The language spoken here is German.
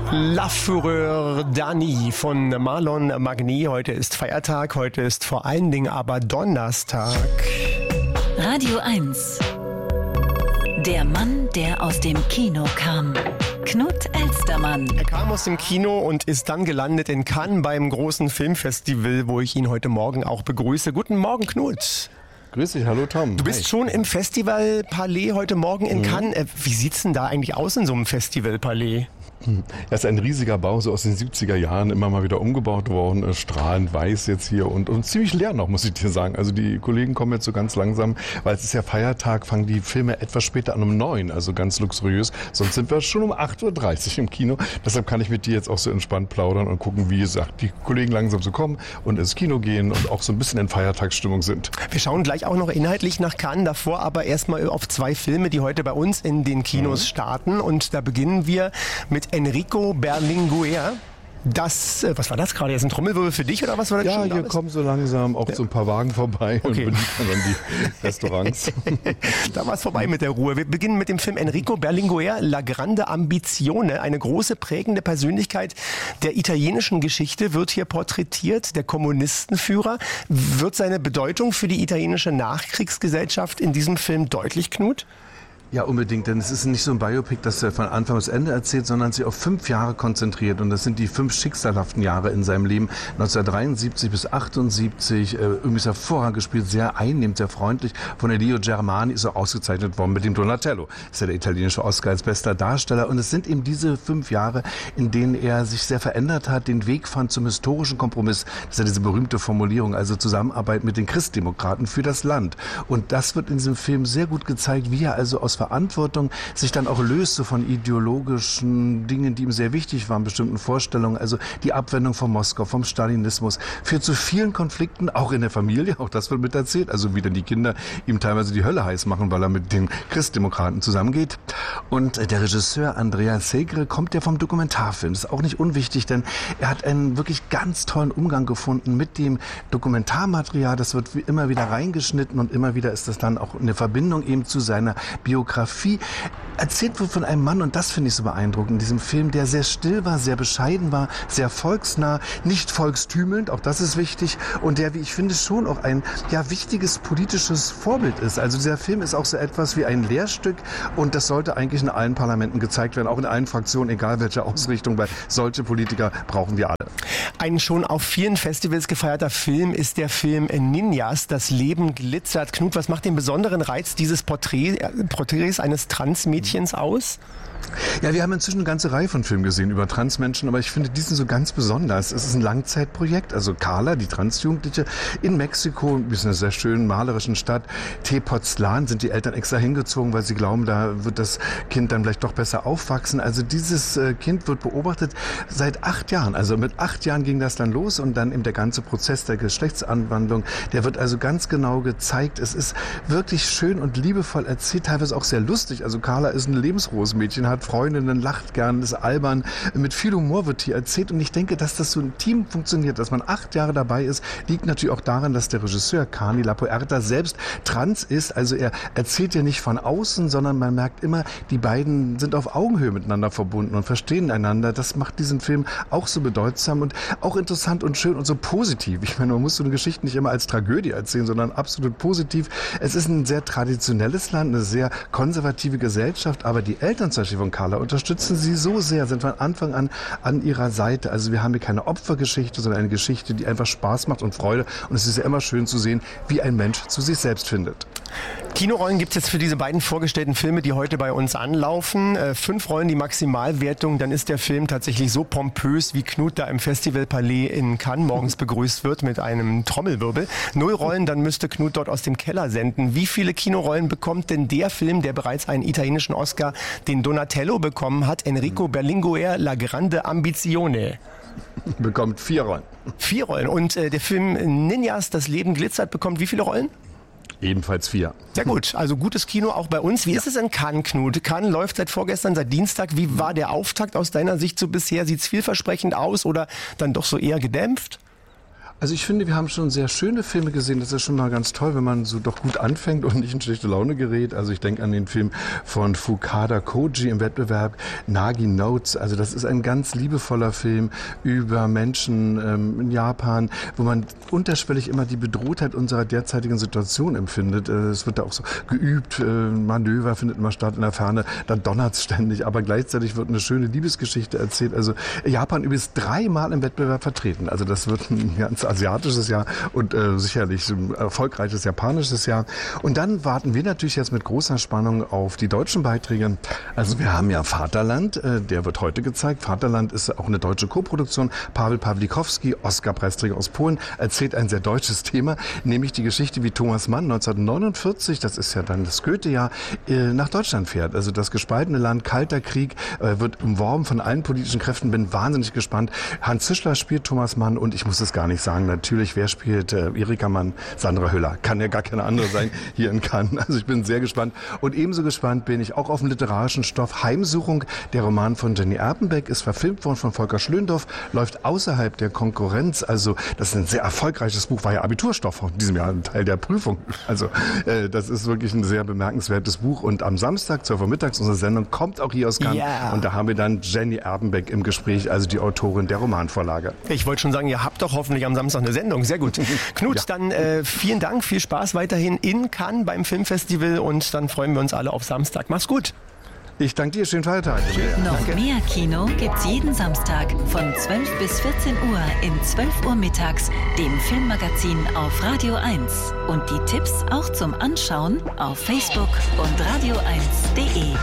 La Fureur d'Annie von Marlon Magny. Heute ist Feiertag, heute ist vor allen Dingen aber Donnerstag. Radio 1. Der Mann, der aus dem Kino kam. Knut Elstermann. Er kam aus dem Kino und ist dann gelandet in Cannes beim großen Filmfestival, wo ich ihn heute Morgen auch begrüße. Guten Morgen, Knut. Grüß dich, hallo Tom. Du bist schon im Festival Palais heute Morgen in Cannes. Wie sieht's denn da eigentlich aus in so einem Festival Palais? Das ist ein riesiger Bau, so aus den 70er Jahren, immer mal wieder umgebaut worden, strahlend weiß jetzt hier und ziemlich leer noch, muss ich dir sagen. Also die Kollegen kommen jetzt so ganz langsam, weil es ist ja Feiertag, fangen die Filme etwas später an, um 9, also ganz luxuriös. Sonst sind wir schon um 8.30 Uhr im Kino. Deshalb kann ich mit dir jetzt auch so entspannt plaudern und gucken, wie gesagt, die Kollegen langsam so kommen und ins Kino gehen und auch so ein bisschen in Feiertagsstimmung sind. Wir schauen gleich auch noch inhaltlich nach Cannes, davor aber erstmal auf 2 Filme, die heute bei uns in den Kinos starten. Und da beginnen wir mit Enrico Berlinguer. Das, was war das gerade? Jetzt ein Trommelwirbel für dich oder was war das? Ja, hier kommen so langsam auch so ein paar Wagen vorbei und beliefern dann die Restaurants. Da war es vorbei mit der Ruhe. Wir beginnen mit dem Film Enrico Berlinguer, La Grande Ambizione. Eine große prägende Persönlichkeit der italienischen Geschichte wird hier porträtiert. Der Kommunistenführer. Wird seine Bedeutung für die italienische Nachkriegsgesellschaft in diesem Film deutlich, Knut? Ja, unbedingt, denn es ist nicht so ein Biopic, das er von Anfang bis Ende erzählt, sondern sich auf 5 Jahre konzentriert. Und das sind die 5 schicksalhaften Jahre in seinem Leben. 1973 bis 78, irgendwie ist hervorragend gespielt, sehr einnehmend, sehr freundlich. Von Elio Germani ist er ausgezeichnet worden mit dem Donatello. Das ist ja der italienische Oscar als bester Darsteller. Und es sind eben diese 5 Jahre, in denen er sich sehr verändert hat, den Weg fand zum historischen Kompromiss. Das ist ja diese berühmte Formulierung, also Zusammenarbeit mit den Christdemokraten für das Land. Und das wird in diesem Film sehr gut gezeigt, wie er also aus Verantwortung sich dann auch löst so von ideologischen Dingen, die ihm sehr wichtig waren, bestimmten Vorstellungen, also die Abwendung von Moskau, vom Stalinismus, führt zu vielen Konflikten, auch in der Familie, auch das wird mit erzählt, also wie dann die Kinder ihm teilweise die Hölle heiß machen, weil er mit den Christdemokraten zusammengeht. Und der Regisseur Andrea Segre kommt ja vom Dokumentarfilm, das ist auch nicht unwichtig, denn er hat einen wirklich ganz tollen Umgang gefunden mit dem Dokumentarmaterial, das wird immer wieder reingeschnitten und immer wieder ist das dann auch eine Verbindung eben zu seiner Biografie. Erzählt wird von einem Mann, und das finde ich so beeindruckend in diesem Film, der sehr still war, sehr bescheiden war, sehr volksnah, nicht volkstümelnd, auch das ist wichtig, und der, wie ich finde, schon auch ein wichtiges politisches Vorbild ist. Also dieser Film ist auch so etwas wie ein Lehrstück, und das sollte eigentlich in allen Parlamenten gezeigt werden, auch in allen Fraktionen, egal welche Ausrichtung, weil solche Politiker brauchen wir alle. Ein schon auf vielen Festivals gefeierter Film ist der Film Ninjas, das Leben glitzert. Knut, was macht den besonderen Reiz dieses Porträts eines Transmädchens aus? Ja, wir haben inzwischen eine ganze Reihe von Filmen gesehen über Transmenschen, aber ich finde diesen so ganz besonders. Es ist ein Langzeitprojekt, also Carla, die Transjugendliche, in Mexiko, ist eine sehr schönen malerischen Stadt, Tepoztlan, sind die Eltern extra hingezogen, weil sie glauben, da wird das Kind dann vielleicht doch besser aufwachsen. Also dieses Kind wird beobachtet seit 8 Jahren. Also mit 8 Jahren ging das dann los und dann eben der ganze Prozess der Geschlechtsanwandlung, der wird also ganz genau gezeigt. Es ist wirklich schön und liebevoll erzählt, teilweise auch sehr lustig. Also Carla ist ein lebensfrohes Mädchen, hat Freundinnen, lacht gern, ist albern, mit viel Humor wird hier erzählt, und ich denke, dass das so ein Team funktioniert, dass man 8 Jahre dabei ist, liegt natürlich auch daran, dass der Regisseur Carni Lapuerta selbst trans ist, also er erzählt ja nicht von außen, sondern man merkt immer, die beiden sind auf Augenhöhe miteinander verbunden und verstehen einander. Das macht diesen Film auch so bedeutsam und auch interessant und schön und so positiv. Ich meine, man muss so eine Geschichte nicht immer als Tragödie erzählen, sondern absolut positiv. Es ist ein sehr traditionelles Land, eine sehr konservative Gesellschaft, aber die Eltern zum Beispiel von Carla unterstützen sie so sehr, sind von Anfang an ihrer Seite. Also wir haben hier keine Opfergeschichte, sondern eine Geschichte, die einfach Spaß macht und Freude. Und es ist ja immer schön zu sehen, wie ein Mensch zu sich selbst findet. Kinorollen gibt es jetzt für diese beiden vorgestellten Filme, die heute bei uns anlaufen. 5 Rollen die Maximalwertung, dann ist der Film tatsächlich so pompös, wie Knut da im Festival Palais in Cannes morgens begrüßt wird mit einem Trommelwirbel. 0 Rollen, dann müsste Knut dort aus dem Keller senden. Wie viele Kinorollen bekommt denn der Film, der bereits einen italienischen Oscar, den Donatello bekommen hat, Enrico Berlinguer, La Grande Ambizione? Bekommt 4 Rollen. 4 Rollen. Und der Film Ninjas, das Leben glitzert, bekommt wie viele Rollen? Ebenfalls 4. Sehr gut, also gutes Kino auch bei uns. Wie ist es in Cannes, Knut? Cannes läuft seit vorgestern, seit Dienstag. Wie war der Auftakt aus deiner Sicht so bisher? Sieht es vielversprechend aus oder dann doch so eher gedämpft? Also ich finde, wir haben schon sehr schöne Filme gesehen. Das ist schon mal ganz toll, wenn man so doch gut anfängt und nicht in schlechte Laune gerät. Also ich denke an den Film von Fukada Koji im Wettbewerb Nagi Notes. Also das ist ein ganz liebevoller Film über Menschen in Japan, wo man unterschwellig immer die Bedrohtheit unserer derzeitigen Situation empfindet. Es wird da auch so geübt, Manöver findet immer statt in der Ferne, dann donnert's ständig, aber gleichzeitig wird eine schöne Liebesgeschichte erzählt. Also Japan übrigens 3-mal im Wettbewerb vertreten. Also das wird ein ganz asiatisches Jahr und sicherlich ein erfolgreiches japanisches Jahr. Und dann warten wir natürlich jetzt mit großer Spannung auf die deutschen Beiträge. Also wir haben ja Vaterland, der wird heute gezeigt. Vaterland ist auch eine deutsche Koproduktion. Paweł Pawlikowski, Oscar-Preisträger aus Polen, erzählt ein sehr deutsches Thema, nämlich die Geschichte, wie Thomas Mann 1949, das ist ja dann das Goethe-Jahr, nach Deutschland fährt. Also das gespaltene Land, kalter Krieg, wird umworben von allen politischen Kräften. Bin wahnsinnig gespannt. Hans Zischler spielt Thomas Mann und ich muss es gar nicht sagen, natürlich, wer spielt Erika Mann? Sandra Hüller. Kann ja gar keine andere sein hier in Cannes. Also ich bin sehr gespannt. Und ebenso gespannt bin ich auch auf den literarischen Stoff Heimsuchung. Der Roman von Jenny Erpenbeck ist verfilmt worden von Volker Schlöndorff, läuft außerhalb der Konkurrenz. Also das ist ein sehr erfolgreiches Buch, war ja Abiturstoff in diesem Jahr, ein Teil der Prüfung. Also das ist wirklich ein sehr bemerkenswertes Buch. Und am Samstag, 12 Uhr mittags, unsere Sendung kommt auch hier aus Cannes. Yeah. Und da haben wir dann Jenny Erpenbeck im Gespräch, also die Autorin der Romanvorlage. Ich wollte schon sagen, ihr habt doch hoffentlich am Samstag eine Sendung. Sehr gut. Knut, ja. Dann vielen Dank, viel Spaß weiterhin in Cannes beim Filmfestival und dann freuen wir uns alle auf Samstag. Mach's gut. Ich danke dir, schönen Feiertag. Noch danke. Mehr Kino gibt's jeden Samstag von 12 bis 14 Uhr in 12 Uhr mittags, dem Filmmagazin auf Radio 1. Und die Tipps auch zum Anschauen auf Facebook und radio1.de.